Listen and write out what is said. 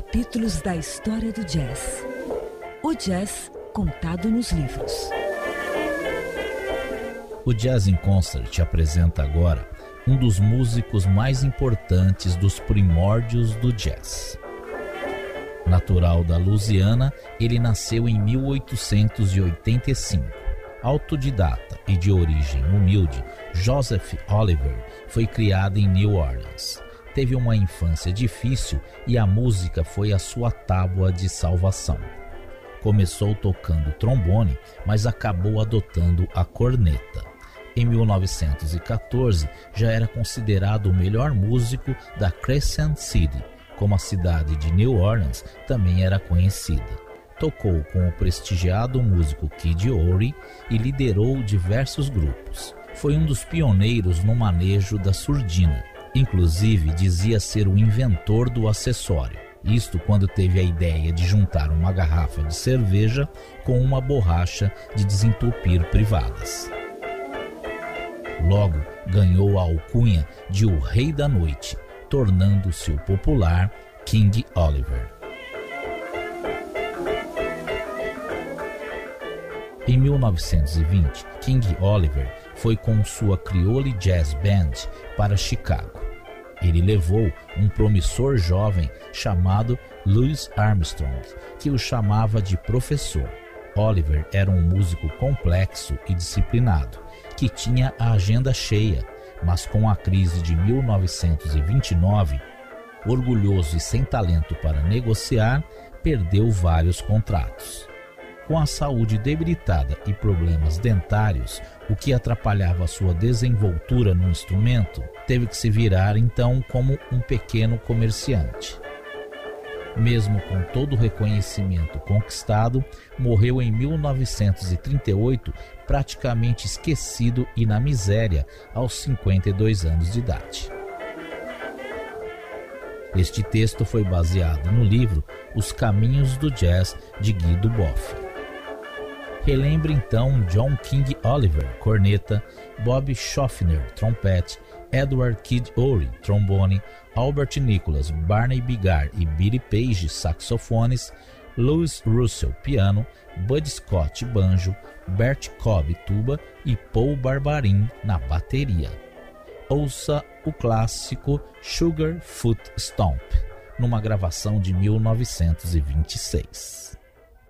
Capítulos da história do jazz. O jazz contado nos livros. O Jazz in Concert apresenta agora um dos músicos mais importantes dos primórdios do jazz. Natural da Louisiana, ele nasceu em 1885. Autodidata e de origem humilde, Joseph Oliver foi criado em New Orleans. Teve uma infância difícil e a música foi a sua tábua de salvação. Começou tocando trombone, mas acabou adotando a corneta. Em 1914, já era considerado o melhor músico da Crescent City, como a cidade de New Orleans também era conhecida. Tocou com o prestigiado músico Kid Ory e liderou diversos grupos. Foi um dos pioneiros no manejo da surdina. Inclusive, dizia ser o inventor do acessório. Isto quando teve a ideia de juntar uma garrafa de cerveja com uma borracha de desentupir privadas. Logo, ganhou a alcunha de o Rei da Noite, tornando-se o popular King Oliver. Em 1920, King Oliver foi com sua Creole Jazz Band para Chicago. Ele levou um promissor jovem chamado Louis Armstrong, que o chamava de professor. Oliver era um músico complexo e disciplinado, que tinha a agenda cheia, mas com a crise de 1929, orgulhoso e sem talento para negociar, perdeu vários contratos. Com a saúde debilitada e problemas dentários, o que atrapalhava sua desenvoltura no instrumento, teve que se virar então como um pequeno comerciante. Mesmo com todo o reconhecimento conquistado, morreu em 1938 praticamente esquecido e na miséria aos 52 anos de idade. Este texto foi baseado no livro Os Caminhos do Jazz, de Guy Duboff. Relembre então John King Oliver, corneta, Bob Schaffner, trompete, Edward Kid Ory, trombone, Albert Nicholas, Barney Bigard e Billy Page, saxofones, Louis Russell, piano, Bud Scott, banjo, Bert Cobb, tuba e Paul Barbarin na bateria. Ouça o clássico Sugar Foot Stomp, numa gravação de 1926.